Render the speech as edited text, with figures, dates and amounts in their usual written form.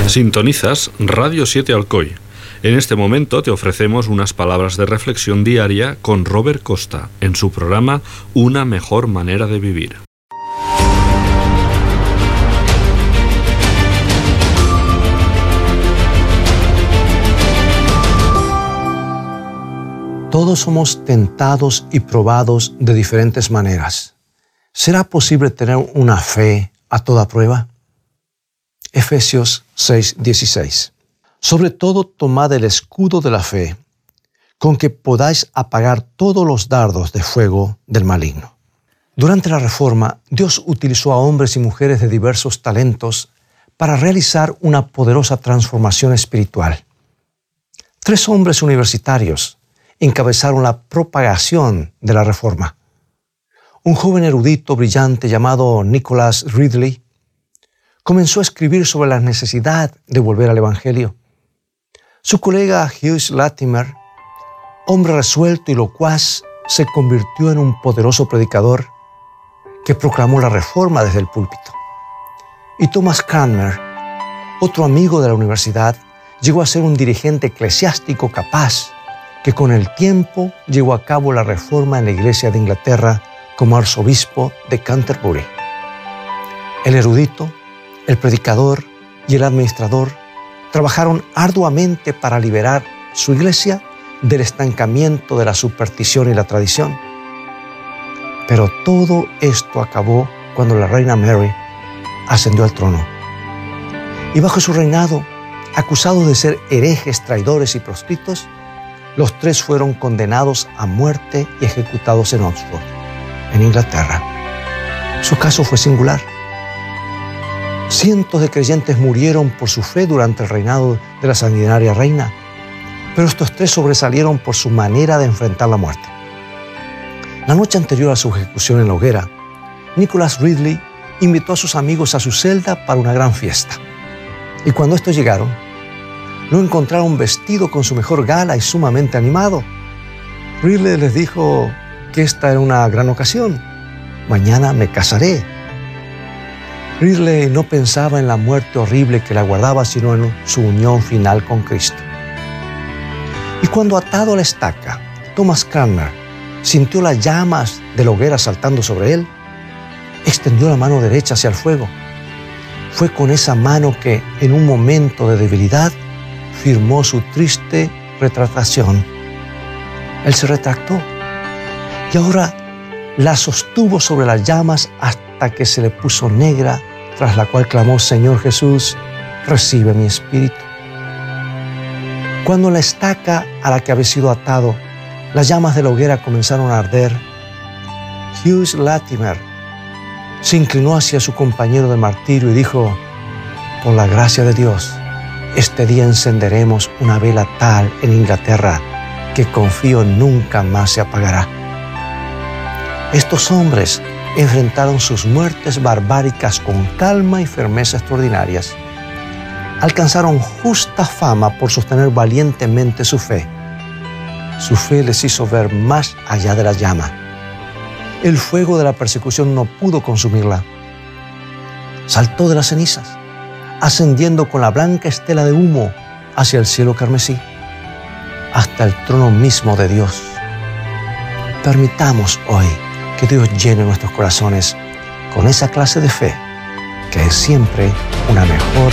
Sintonizas Radio 7 Alcoy. En este momento te ofrecemos unas palabras de reflexión diaria con Robert Costa en su programa Una mejor manera de vivir. Todos somos tentados y probados de diferentes maneras. ¿Será posible tener una fe a toda prueba? Efesios 6:16. Sobre todo tomad el escudo de la fe, con que podáis apagar todos los dardos de fuego del maligno. Durante la Reforma, Dios utilizó a hombres y mujeres de diversos talentos para realizar una poderosa transformación espiritual. 3 hombres universitarios encabezaron la propagación de la Reforma. Un joven erudito brillante llamado Nicholas Ridley comenzó a escribir sobre la necesidad de volver al Evangelio. Su colega Hugh Latimer, hombre resuelto y locuaz, se convirtió en un poderoso predicador que proclamó la Reforma desde el púlpito. Y Thomas Cranmer, otro amigo de la universidad, llegó a ser un dirigente eclesiástico capaz que con el tiempo llevó a cabo la Reforma en la Iglesia de Inglaterra como arzobispo de Canterbury. El erudito, el predicador y el administrador trabajaron arduamente para liberar su iglesia del estancamiento de la superstición y la tradición. Pero todo esto acabó cuando la reina Mary ascendió al trono. Y bajo su reinado, acusados de ser herejes, traidores y proscritos, los 3 fueron condenados a muerte y ejecutados en Oxford, en Inglaterra. Su caso fue singular. Cientos de creyentes murieron por su fe durante el reinado de la sanguinaria reina, pero estos 3 sobresalieron por su manera de enfrentar la muerte. La noche anterior a su ejecución en la hoguera, Nicholas Ridley invitó a sus amigos a su celda para una gran fiesta. Y cuando estos llegaron, lo encontraron vestido con su mejor gala y sumamente animado. Ridley les dijo que esta era una gran ocasión. Mañana me casaré. Ridley no pensaba en la muerte horrible que le aguardaba, sino en su unión final con Cristo. Y cuando atado a la estaca, Thomas Cranmer sintió las llamas de la hoguera saltando sobre él, extendió la mano derecha hacia el fuego. Fue con esa mano que, en un momento de debilidad, firmó su triste retractación. Él se retractó y ahora la sostuvo sobre las llamas hasta que se le puso negra, tras la cual clamó: Señor Jesús, recibe mi espíritu. Cuando la estaca a la que había sido atado, las llamas de la hoguera comenzaron a arder, Hugh Latimer se inclinó hacia su compañero de martirio y dijo: por la gracia de Dios, este día encenderemos una vela tal en Inglaterra que confío nunca más se apagará. Estos hombres enfrentaron sus muertes barbáricas con calma y firmeza extraordinarias. Alcanzaron justa fama por sostener valientemente su fe. Su fe les hizo ver más allá de la llama. El fuego de la persecución no pudo consumirla. Saltó de las cenizas, ascendiendo con la blanca estela de humo hacia el cielo carmesí, hasta el trono mismo de Dios. Permitamos hoy que Dios llene nuestros corazones con esa clase de fe que es siempre una mejor